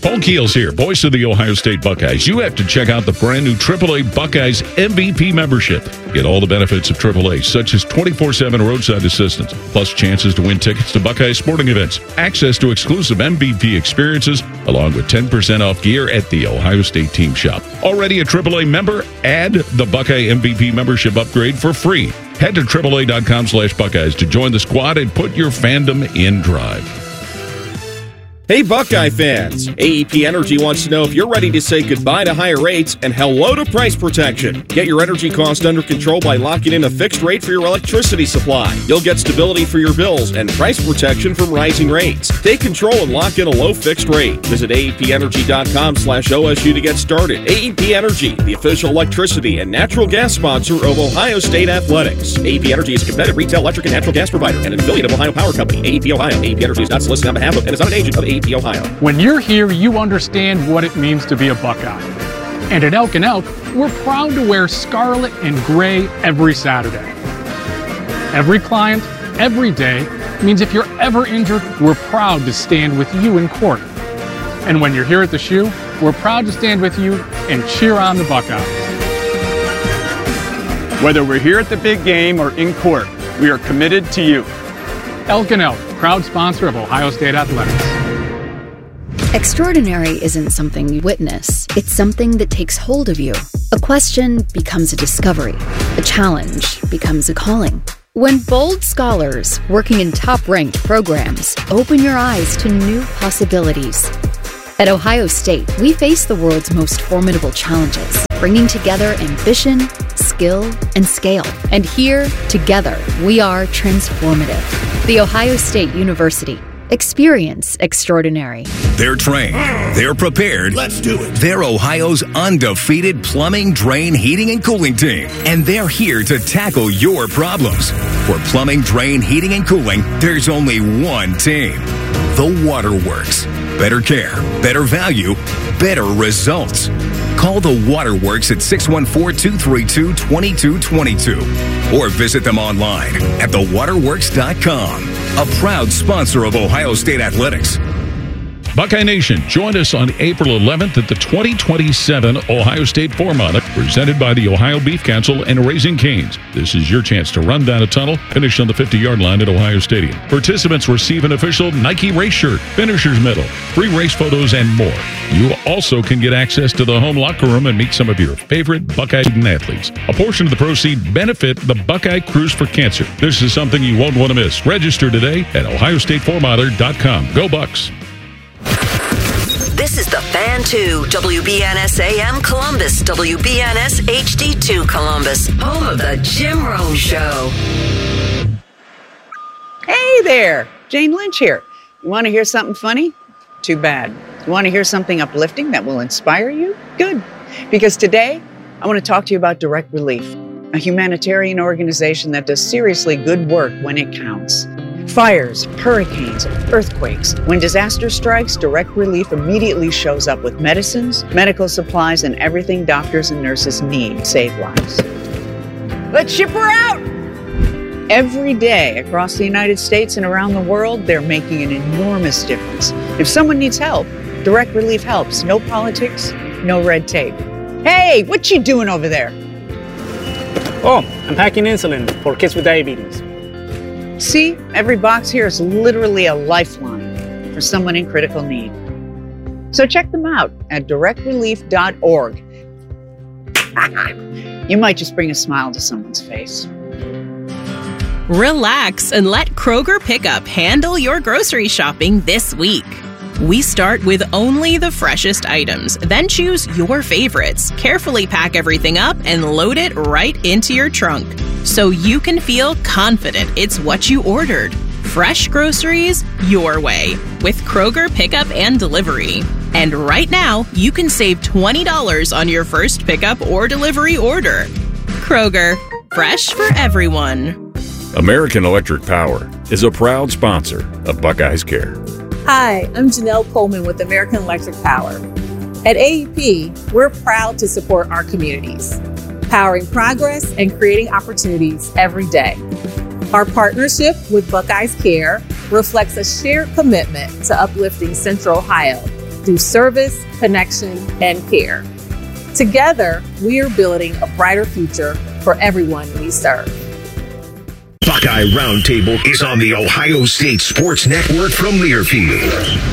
Paul Keels here, voice of the Ohio State Buckeyes. You have to check out the brand new AAA Buckeyes MVP membership. Get all the benefits of AAA, such as 24/7 roadside assistance, plus chances to win tickets to Buckeyes sporting events, access to exclusive MVP experiences, along with 10% off gear at the Ohio State team shop. Already a AAA member? Add the Buckeye MVP membership upgrade for free. Head to AAA.com/Buckeyes to join the squad and put your fandom in drive. Hey Buckeye fans, AEP Energy wants to know if you're ready to say goodbye to higher rates and hello to price protection. Get your energy cost under control by locking in a fixed rate for your electricity supply. You'll get stability for your bills and price protection from rising rates. Take control and lock in a low fixed rate. Visit AEPenergy.com/OSU to get started. AEP Energy, the official electricity and natural gas sponsor of Ohio State Athletics. AEP Energy is a competitive retail electric and natural gas provider and an affiliate of Ohio Power Company. AEP Ohio. AEP Energy is not solicited on behalf of and is not an agent of AEP Ohio. When you're here, you understand what it means to be a Buckeye. And at Elk & Elk, we're proud to wear scarlet and gray every Saturday. Every client, every day, means if you're ever injured, we're proud to stand with you in court. And when you're here at the shoe, we're proud to stand with you and cheer on the Buckeyes. Whether we're here at the big game or in court, we are committed to you. Elk & Elk, proud sponsor of Ohio State Athletics. Extraordinary isn't something you witness. It's something that takes hold of you. A question becomes a discovery. A challenge becomes a calling. When bold scholars working in top-ranked programs open your eyes to new possibilities. At Ohio State, we face the world's most formidable challenges, bringing together ambition, skill, and scale. And here, together, we are transformative. The Ohio State University. Experience extraordinary. They're trained. They're prepared. Let's do it. They're Ohio's undefeated plumbing, drain, heating, and cooling team. And they're here to tackle your problems. For plumbing, drain, heating, and cooling, there's only one team. The Waterworks. Better care, better value, better results. Call the Waterworks at 614-232-2222 or visit them online at thewaterworks.com. A proud sponsor of Ohio State Athletics. Buckeye Nation, join us on April 11th at the 2027 Ohio State Four-Mile, presented by the Ohio Beef Council and Raising Cane's. This is your chance to run down a tunnel, finish on the 50-yard line at Ohio Stadium. Participants receive an official Nike race shirt, finisher's medal, free race photos, and more. You also can get access to the home locker room and meet some of your favorite Buckeye student athletes. A portion of the proceeds benefit the Buckeye Cruise for Cancer. This is something you won't want to miss. Register today at ohiostatefourmiler.com. Go Bucks! This is the Fan 2, WBNS AM Columbus, WBNS HD2 Columbus, home of the Jim Rome Show. Hey there, Jane Lynch here. You want to hear something funny? Too bad. You want to hear something uplifting that will inspire you? Good. Because today, I want to talk to you about Direct Relief, a humanitarian organization that does seriously good work when it counts. Fires, hurricanes, earthquakes. When disaster strikes, Direct Relief immediately shows up with medicines, medical supplies, and everything doctors and nurses need to save lives. Let's ship her out! Every day across the United States and around the world, they're making an enormous difference. If someone needs help, Direct Relief helps. No politics, no red tape. Hey, what you doing over there? Oh, I'm packing insulin for kids with diabetes. See, every box here is literally a lifeline for someone in critical need. So check them out at directrelief.org. You might just bring a smile to someone's face. Relax and let Kroger Pickup handle your grocery shopping this week. We start with only the freshest items, then choose your favorites, carefully pack everything up, and load it right into your trunk so you can feel confident it's what you ordered. Fresh groceries your way with Kroger Pickup and Delivery. And right now, you can save $20 on your first pickup or delivery order. Kroger, fresh for everyone. American Electric Power is a proud sponsor of Buckeyes Care. Hi, I'm Janelle Coleman with American Electric Power. At AEP, we're proud to support our communities, powering progress and creating opportunities every day. Our partnership with Buckeyes Care reflects a shared commitment to uplifting Central Ohio through service, connection, and care. Together, we are building a brighter future for everyone we serve. Buckeye Roundtable is on the Ohio State Sports Network from Learfield.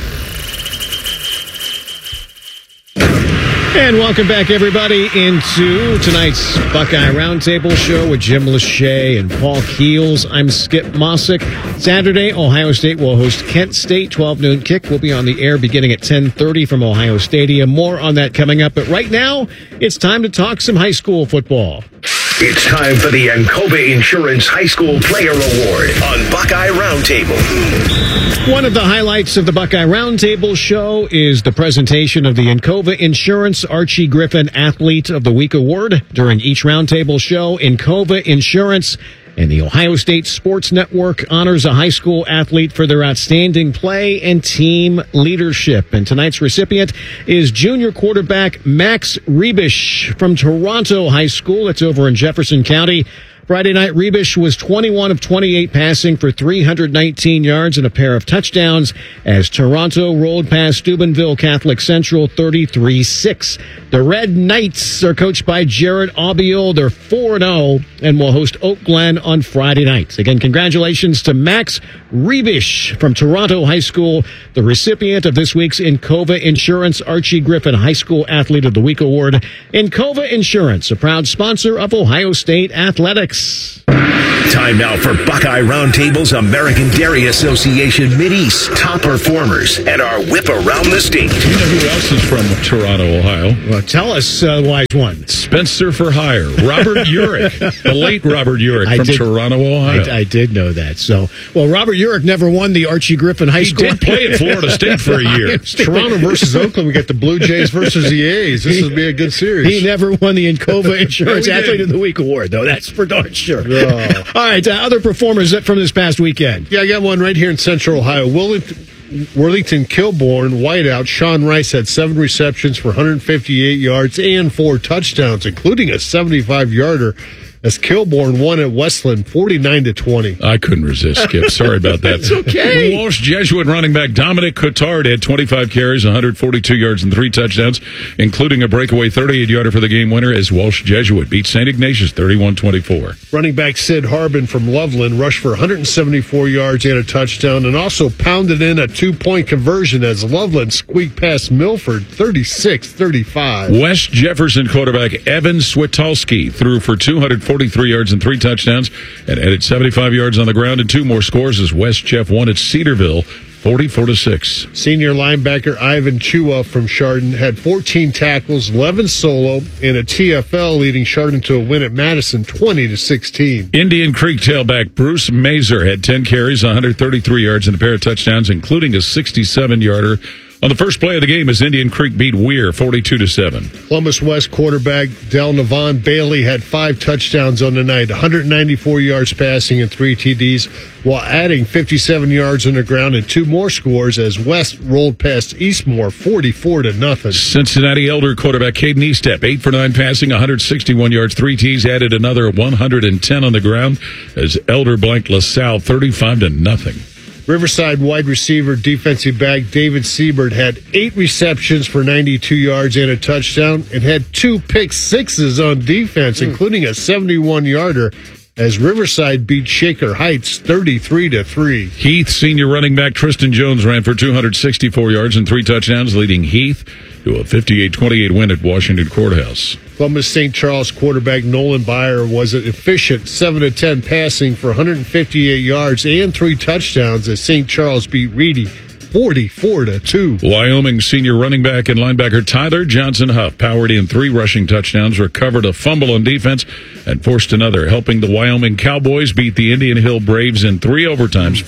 And welcome back, everybody, into tonight's Buckeye Roundtable show with Jim Lachey and Paul Keels. I'm Skip Mossick. Saturday, Ohio State will host Kent State. 12 noon kick will be on the air beginning at 10:30 from Ohio Stadium. More on that coming up. But right now, it's time to talk some high school football. It's time for the Encova Insurance High School Player Award on Buckeye Roundtable. One of the highlights of the Buckeye Roundtable show is the presentation of the Encova Insurance Archie Griffin Athlete of the Week Award. During each Roundtable show, Encova Insurance and the Ohio State Sports Network honors a high school athlete for their outstanding play and team leadership. And tonight's recipient is junior quarterback Max Rebish from Toronto High School. It's over in Jefferson County. Friday night, Rebish was 21 of 28 passing for 319 yards and a pair of touchdowns as Toronto rolled past Steubenville Catholic Central 33-6. The Red Knights are coached by Jared Aubiel. They're 4-0 and will host Oak Glen on Friday night. Again, congratulations to Max Rebish from Toronto High School, the recipient of this week's Encova Insurance Archie Griffin High School Athlete of the Week Award. Encova Insurance, a proud sponsor of Ohio State Athletics. Time now for Buckeye Roundtable's American Dairy Association Mideast top performers and our whip around the state. Do you know who else is from Toronto, Ohio? Well, tell us, wise one. Spencer for Hire. Robert Urich, the late Robert Urich from Toronto, Ohio. I did know that. So, well, Robert Urich never won the Archie Griffin High School. He did play at Florida State for a year. Toronto versus Oakland. We got the Blue Jays versus the A's. This would be a good series. He never won the Encova Insurance Athlete of the Week Award, though. That's for darn sure. Oh. All right, other performers from this past weekend. Yeah, I got one right here in Central Ohio. Worthington Kilbourne wideout Sean Rice had 7 receptions for 158 yards and 4 touchdowns, including a 75-yarder. As Kilbourne won at Westland 49-20. I couldn't resist, Skip. Sorry about that. It's okay. Walsh Jesuit running back Dominic Cotard had 25 carries, 142 yards, and 3 touchdowns, including a breakaway 38-yarder for the game winner as Walsh Jesuit beat St. Ignatius 31-24. Running back Sid Harbin from Loveland rushed for 174 yards and a touchdown and also pounded in a 2-point conversion as Loveland squeaked past Milford 36-35. West Jefferson quarterback Evan Switalski threw for 243 yards and 3 touchdowns and added 75 yards on the ground and 2 more scores as West Jeff won at Cedarville 44-6. Senior linebacker Ivan Chua from Chardon had 14 tackles, 11 solo, and a TFL, leading Chardon to a win at Madison 20-16. Indian Creek tailback Bruce Mazer had 10 carries, 133 yards, and a pair of touchdowns, including a 67-yarder. On the first play of the game as Indian Creek beat Weir 42-7. Columbus West quarterback Del Navon Bailey had 5 touchdowns on the night, 194 yards passing and 3 TDs, while adding 57 yards on the ground and 2 more scores as West rolled past Eastmore 44-0. Cincinnati Elder quarterback Caden Estep 8 for 9 passing, 161 yards, 3 T's, added another 110 on the ground as Elder blanked LaSalle 35-0. Riverside wide receiver defensive back David Siebert had 8 receptions for 92 yards and a touchdown and had 2 pick sixes on defense, including a 71-yarder as Riverside beat Shaker Heights 33-3. Heath senior running back Tristan Jones ran for 264 yards and 3 touchdowns, leading Heath to a 58-28 win at Washington Courthouse. Columbus St. Charles quarterback Nolan Byer was an efficient 7-10 passing for 158 yards and 3 touchdowns as St. Charles beat Reedy 44-2. Wyoming senior running back and linebacker Tyler Johnson Huff powered in 3 rushing touchdowns, recovered a fumble on defense, and forced another, helping the Wyoming Cowboys beat the Indian Hill Braves in 3 overtimes,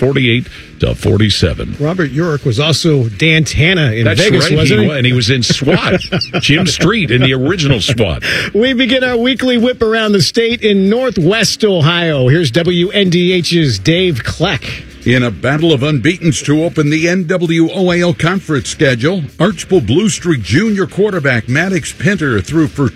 48-47. Robert Urich was also Dan Tanna in That's Vegas, right, wasn't he? And he was in SWAT. Jim Street in the original SWAT. We begin our weekly whip around the state in Northwest Ohio. Here's WNDH's Dave Kleck. In a battle of unbeatens to open the NWOAL conference schedule, Archbold Blue Streak Junior quarterback Maddox Pinter threw for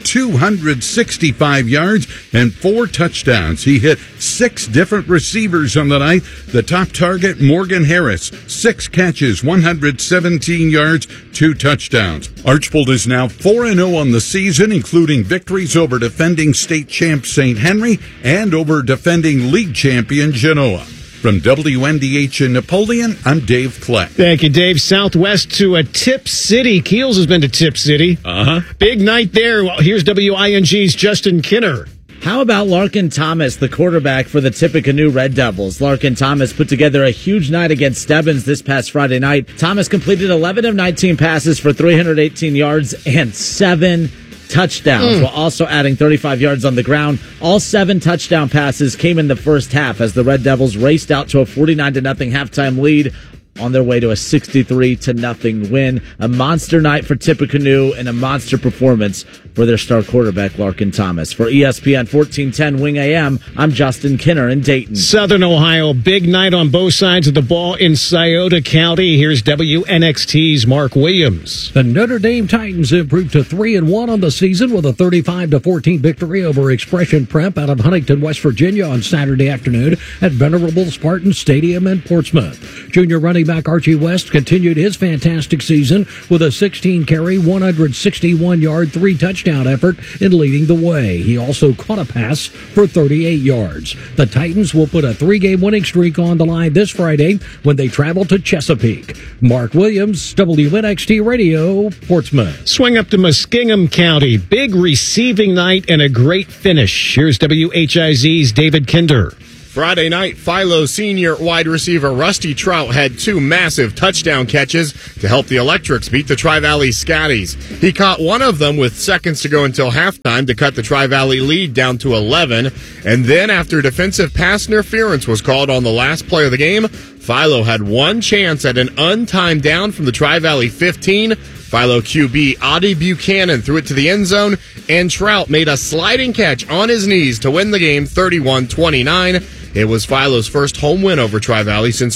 265 yards and 4 touchdowns. He hit 6 different receivers on the night. The top target, Morgan Harris, 6 catches, 117 yards, 2 touchdowns. Archbold is now 4-0 on the season, including victories over defending state champ St. Henry and over defending league champion Genoa. From WNDH in Napoleon, I'm Dave Kleck. Thank you, Dave. Southwest to Tip City. Keels has been to Tip City. Big night there. Well, here's WING's Justin Kinner. How about Larkin Thomas, the quarterback for the Tippecanoe Red Devils? Larkin Thomas put together a huge night against Stebbins this past Friday night. Thomas completed 11 of 19 passes for 318 yards and 7 touchdowns, while also adding 35 yards on the ground. All 7 touchdown passes came in the first half as the Red Devils raced out to a 49-0 halftime lead on their way to a 63-0 win. A monster night for Tippecanoe and a monster performance for their star quarterback, Larkin Thomas. For ESPN 1410 Wing AM, I'm Justin Kinner in Dayton. Southern Ohio, big night on both sides of the ball in Scioto County. Here's WNXT's Mark Williams. The Notre Dame Titans improved to 3-1 on the season with a 35-14 victory over Expression Prep out of Huntington, West Virginia on Saturday afternoon at Venerable Spartan Stadium in Portsmouth. Junior running back Archie West continued his fantastic season with a 16-carry, 161-yard, 3-touchdown effort in leading the way. He also caught a pass for 38 yards. The Titans will put a 3-game winning streak on the line this Friday when they travel to Chesapeake. Mark Williams, WNXT Radio, Portsmouth. Swing up to Muskingum County. Big receiving night and a great finish. Here's WHIZ's David Kinder. Friday night, Philo senior wide receiver Rusty Trout had 2 massive touchdown catches to help the Electrics beat the Tri-Valley Scatties. He caught one of them with seconds to go until halftime to cut the Tri-Valley lead down to 11. And then after defensive pass interference was called on the last play of the game, Philo had one chance at an untimed down from the Tri-Valley 15. Philo QB Audie Buchanan threw it to the end zone, and Trout made a sliding catch on his knees to win the game 31-29. It was Philo's first home win over Tri-Valley since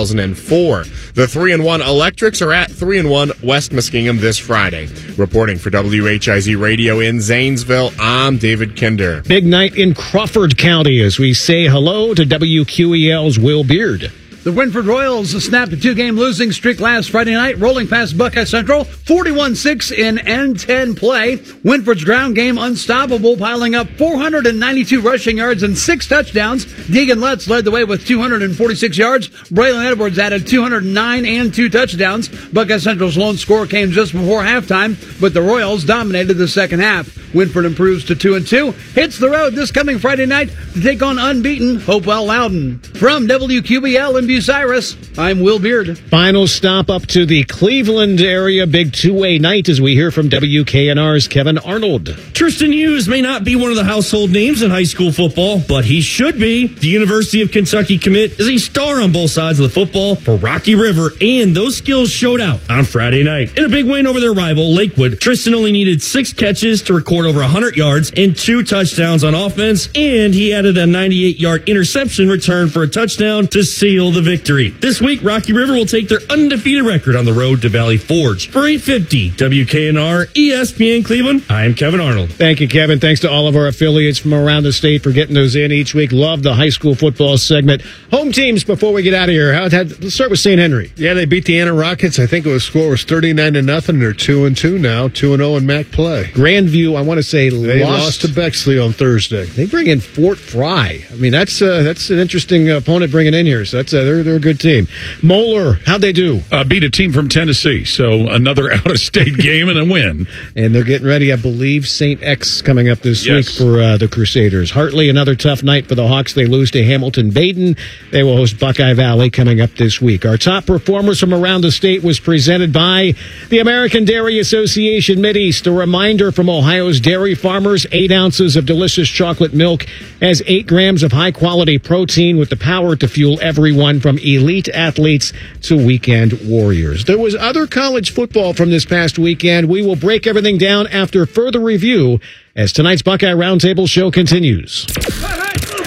2004. The 3-1 Electrics are at 3-1 West Muskingum this Friday. Reporting for WHIZ Radio in Zanesville, I'm David Kinder. Big night in Crawford County as we say hello to WQEL's Will Beard. The Winford Royals snapped a 2-game losing streak last Friday night, rolling past Buckeye Central, 41-6 in N10 play. Winford's ground game unstoppable, piling up 492 rushing yards and 6 touchdowns. Deegan Lutz led the way with 246 yards. Braylon Edwards added 209 and 2 touchdowns. Buckeye Central's lone score came just before halftime, but the Royals dominated the second half. Winford improves to 2-2, hits the road this coming Friday night to take on unbeaten Hopewell Loudon. From WQBL in Bucyrus, I'm Will Beard. Final stop up to the Cleveland area. Big 2-way night as we hear from WKNR's Kevin Arnold. Tristan Hughes may not be one of the household names in high school football, but he should be. The University of Kentucky commit is a star on both sides of the football for Rocky River, and those skills showed out on Friday night. In a big win over their rival, Lakewood, Tristan only needed 6 catches to record over 100 yards and 2 touchdowns on offense, and he added a 98-yard interception return for a touchdown to seal the victory. This week, Rocky River will take their undefeated record on the road to Valley Forge. For 850 WKNR ESPN Cleveland, I'm Kevin Arnold. Thank you, Kevin. Thanks to all of our affiliates from around the state for getting those in each week. Love the high school football segment. Home teams before we get out of here. Let's start with St. Henry. Yeah, they beat the Anna Rockets. I think score was 39-0. They're 2-2 now, 2-0 in MAC play. Grandview, I want to say, they lost to Bexley on Thursday. They bring in Fort Fry. I mean, that's an interesting opponent bringing in here. So that's they're a good team. Moeller, how'd they do? Beat a team from Tennessee. So another out-of-state game and a win. And they're getting ready, I believe, St. X coming up this week for the Crusaders. Hartley, another tough night for the Hawks. They lose to Hamilton-Baden. They will host Buckeye Valley coming up this week. Our top performers from around the state was presented by the American Dairy Association Mideast. A reminder from Ohio's dairy farmers, 8 ounces of delicious chocolate milk has 8 grams of high-quality protein with the power to fuel everyone from elite athletes to weekend warriors. There was other college football from this past weekend. We will break everything down after further review as tonight's Buckeye Roundtable show continues.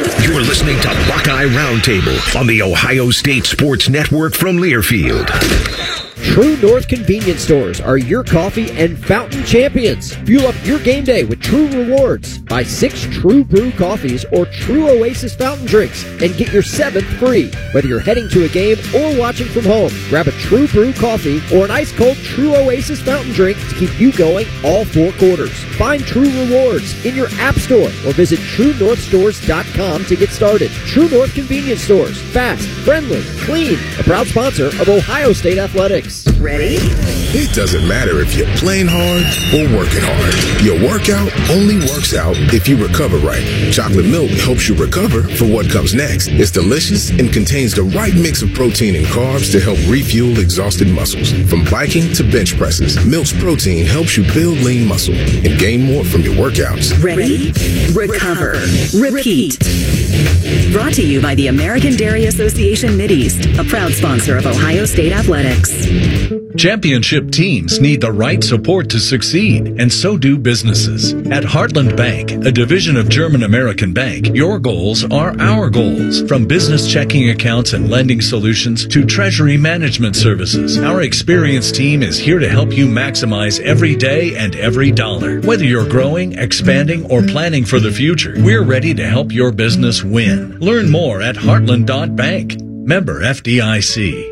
You're listening to Buckeye Roundtable on the Ohio State Sports Network from Learfield. True North convenience stores are your coffee and fountain champions. Fuel up your game day with True Rewards. Buy 6 True Brew coffees or True Oasis fountain drinks and get your 7th free. Whether you're heading to a game or watching from home, grab a True Brew coffee or an ice-cold True Oasis fountain drink to keep you going all 4 quarters. Find True Rewards in your app store or visit TrueNorthStores.com to get started. True North convenience stores. Fast, friendly, clean. A proud sponsor of Ohio State Athletics. Ready? It doesn't matter if you're playing hard or working hard. Your workout only works out if you recover right. Chocolate milk helps you recover for what comes next. It's delicious and contains the right mix of protein and carbs to help refuel exhausted muscles. From biking to bench presses, Milk's protein helps you build lean muscle and gain more from your workouts. Ready? Recover. Repeat. Brought to you by the American Dairy Association Mideast, a proud sponsor of Ohio State Athletics. Championship teams need the right support to succeed, and so do businesses. At Heartland Bank, a division of German American Bank, your goals are our goals. From business checking accounts and lending solutions to treasury management services, our experienced team is here to help you maximize every day and every dollar. Whether you're growing, expanding, or planning for the future, we're ready to help your business win. Learn more at heartland.bank. Member FDIC.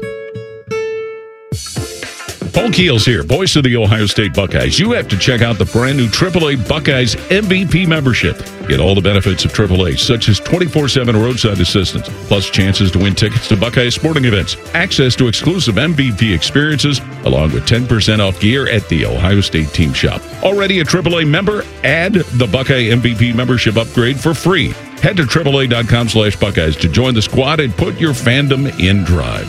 Paul Keels here, voice of the Ohio State Buckeyes. You have to check out the brand new AAA Buckeyes MVP membership. Get all the benefits of AAA, such as 24/7 roadside assistance, plus chances to win tickets to Buckeye sporting events, access to exclusive MVP experiences, along with 10% off gear at the Ohio State Team Shop. Already a AAA member? Add the Buckeye MVP membership upgrade for free. Head to AAA.com/Buckeyes to join the squad and put your fandom in drive.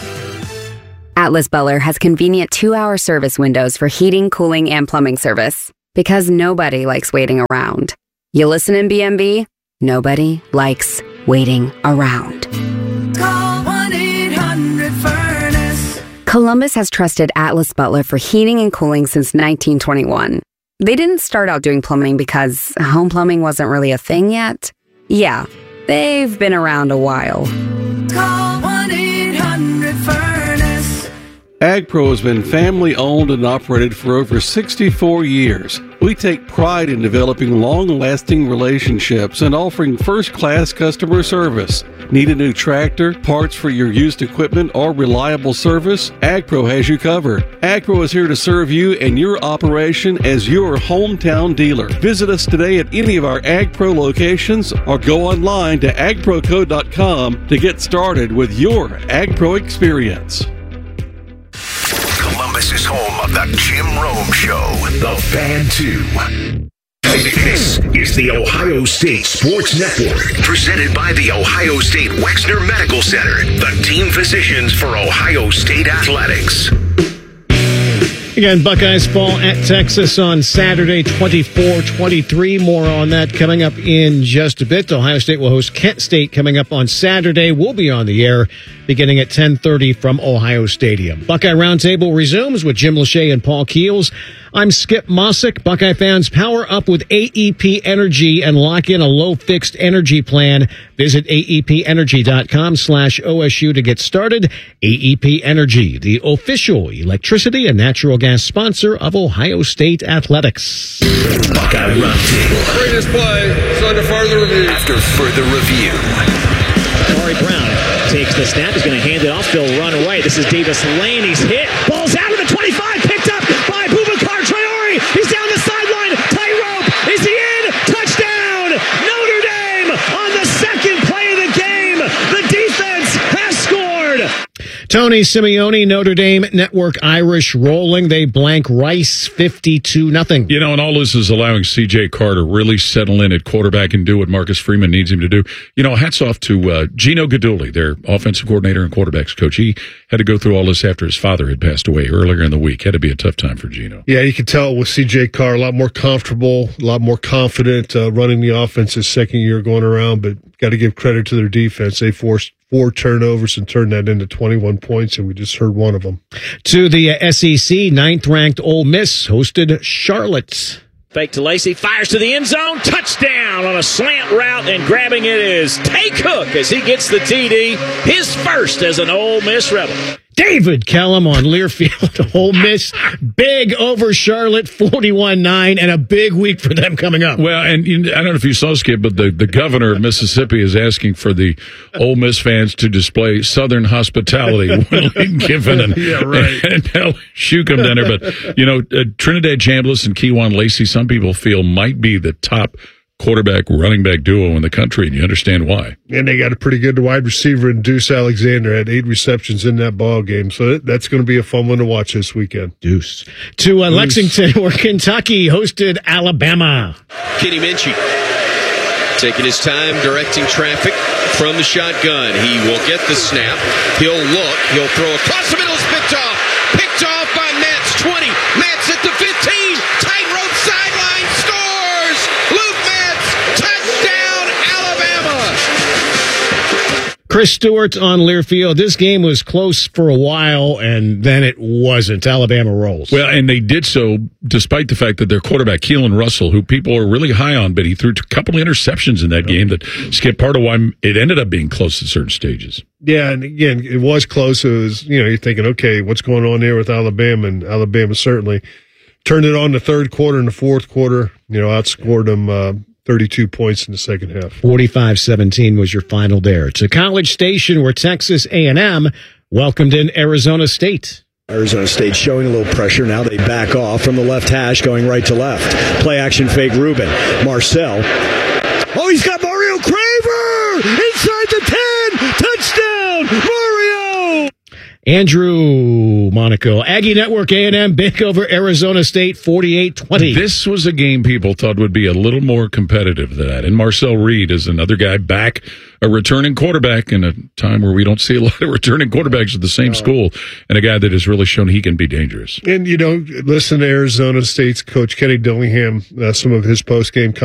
Atlas Butler has convenient 2-hour service windows for heating, cooling, and plumbing service. Because nobody likes waiting around. You listen in BMB? Nobody likes waiting around. Call 1-800-FURNACE. Columbus has trusted Atlas Butler for heating and cooling since 1921. They didn't start out doing plumbing because home plumbing wasn't really a thing yet. Yeah, they've been around a while. Call 1-800-FURNACE. AgPro has been family-owned and operated for over 64 years. We take pride in developing long-lasting relationships and offering first-class customer service. Need a new tractor, parts for your used equipment, or reliable service? AgPro has you covered. AgPro is here to serve you and your operation as your hometown dealer. Visit us today at any of our AgPro locations or go online to agproco.com to get started with your AgPro experience. Columbus is home of the Jim Rome Show, the Fan 2. This is the Ohio State Sports Network, presented by the Ohio State Wexner Medical Center, the team physicians for Ohio State Athletics. Again, Buckeyes fall at Texas on Saturday, 24-23. More on that coming up in just a bit. Ohio State will host Kent State coming up on Saturday. We'll be on the air beginning at 10:30 from Ohio Stadium. Buckeye Roundtable resumes with Jim Lachey and Paul Keels. I'm Skip Mossick. Buckeye fans, power up with AEP Energy and lock in a low fixed energy plan. Visit AEPenergy.com/OSU to get started. AEP Energy, the official electricity and natural gas sponsor of Ohio State Athletics. Buckeye Roundtable. Greatest play is under further review. After further review. Corey Brown takes the snap. He's going to hand it off. He'll run away. This is Davis Lane. He's hit. Ball's out of the 25. Picked up by Boubacar Traore. He's down the sideline. Tightrope. Is he in? Touchdown. Notre Dame on the second play of the game. The defense has scored. Tony Simeone, Notre Dame Network Irish rolling. They blank Rice 52-0. You know, and all this is allowing C.J. Carter really settle in at quarterback and do what Marcus Freeman needs him to do. You know, hats off to Gino Guidugli, their offensive coordinator and quarterbacks coach. He had to go through all this after his father had passed away earlier in the week. Had to be a tough time for Gino. Yeah, you could tell with C.J. Carr, a lot more comfortable, a lot more confident running the offense his second year going around, but got to give credit to their defense. They forced 4 turnovers and turned that into 21 points, and we just heard one of them. To the SEC, 9th-ranked Ole Miss hosted Charlotte. Fake to Lacey, fires to the end zone, touchdown on a slant route, and grabbing it is Tay Cook as he gets the TD, his first as an Ole Miss Rebel. David Kellum on Learfield. Ole Miss, big over Charlotte, 41-9, and a big week for them coming up. Well, and I don't know if you saw, Skip, but the governor of Mississippi is asking for the Ole Miss fans to display Southern hospitality when Lane Kiffin and Shukum down there. But, Trinidad Chambliss and Keywan Lacey, some people feel might be the top quarterback running back duo in the country, and you understand why. And they got a pretty good wide receiver in Deuce Alexander, had 8 receptions in that ball game, so that's going to be a fun one to watch this weekend. Deuce. To Lexington, where Kentucky hosted Alabama. Kenny Minchie taking his time directing traffic from the shotgun. He will get the snap. He'll look. He'll throw across the middle. It's picked off. Picked off by Matz. 20. Matz at the 15. Tightrope sideline. Scores. Luke Matz. Touchdown, Alabama. Chris Stewart on Learfield. This game was close for a while, and then it wasn't. Alabama rolls. Well, and they did so despite the fact that their quarterback, Keelan Russell, who people are really high on, but he threw a couple of interceptions in that game that skipped part of why it ended up being close at certain stages. Yeah, and again, it was close. It was, you're thinking, okay, what's going on there with Alabama? And Alabama certainly turned it on the third quarter and the fourth quarter, outscored them 32 points in the second half. 45-17 was your final there. To College Station, where Texas A&M welcomed in Arizona State. Arizona State showing a little pressure. Now they back off from the left hash, going right to left. Play action fake Rubin. Marcel. Oh, he's got Mario Craver! Inside the 10! Touchdown! Mario! Andrew Monaco. Aggie Network A&M big over Arizona State 48-20. This was a game people thought would be a little more competitive than that. And Marcel Reed is another guy back, a returning quarterback in a time where we don't see a lot of returning quarterbacks at the same school, and a guy that has really shown he can be dangerous. And, listen to Arizona State's coach, Kenny Dillingham, some of his post-game